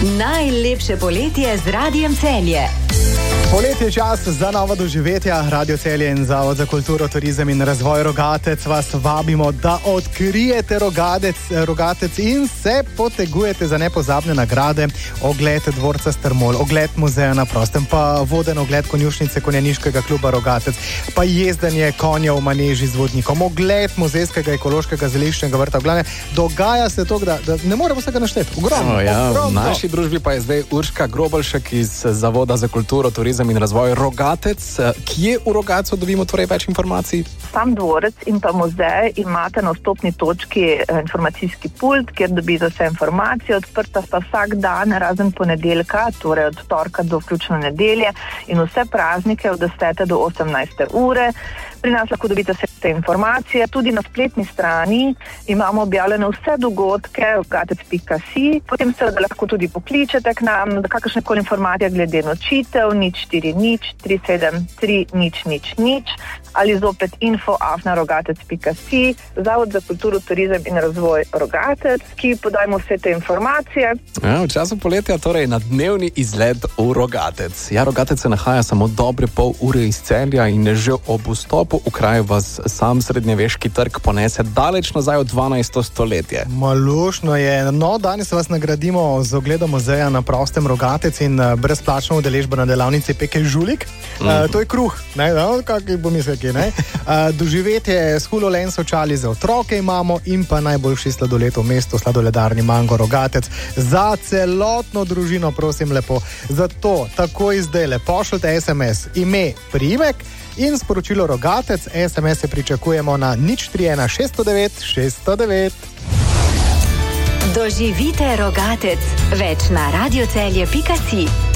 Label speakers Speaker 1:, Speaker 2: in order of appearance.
Speaker 1: Najlepše poletje z Radiem Celje.
Speaker 2: Poletje je čas za nova doživetja. Radio Celje in Zavod za kulturo, turizem in razvoj Rogatec vas vabimo, da odkrijete Rogatec in se potegujete za nepozabne nagrade. Ogled dvorca Strmol, ogled muzeja na prostem, pa voden ogled konjušnice konjeniškega kluba Rogatec, pa jezdanje konja v maneži z vodnikom, ogled muzejskega ekološkega zeliščnega vrta. V glavnem, dogaja se to, da ne moremo vsega našteti. Ogromno.
Speaker 3: V naši družbi pa je zdaj Urška Grobelšek iz Zavoda za kulturo, turizem in razvoj Rogatec. Kje v Rogatcu dobimo torej več informacij?
Speaker 4: Sam dvorec in pa muzej imate na vstopni točki informacijski pult, kjer dobite vse informacije. Odprta sta vsak dan, razen ponedeljka, torej od torka do vključno nedelje, in vse praznike od 10. do 18. ure. Pri nas lahko dobite vse te informacije. Tudi na spletni strani imamo objavljene vse dogodke rogatec.si. Potem se lahko tudi pokličete k nam, da kakršnekoli informacije glede nočitev 040 373 000 ali zopet info@rogatec.si. Zavod za kulturo, turizem in razvoj Rogatec, ki podajmo vse te informacije.
Speaker 3: V času poletja torej na dnevni izlet v Rogatec. Rogatec se nahaja samo dobre pol ure iz Celja in že ob vstopu v kraj vas sam srednjeveški trg ponese daleč nazaj v 12. stoletje.
Speaker 2: Malušno je. No, danes vas nagradimo z ogledom muzeja na prostem Rogatec in brezplačno udeležbo na delavnici Peke Žulik. To je kruh, ne? Kakaj bo mislil, kje, ne? Doživetje s HuloLens očali za otroke imamo in pa najboljši sladoled v mestu, sladoledarni Mango Rogatec. Za celotno družino, prosim lepo. Zato takoj zdajle pošljite SMS, ime, priimek in sporočilo Rogatec. SMS-e pričakujemo na 031 609 609.
Speaker 1: Doživite Rogatec. Več na radiocelje.si.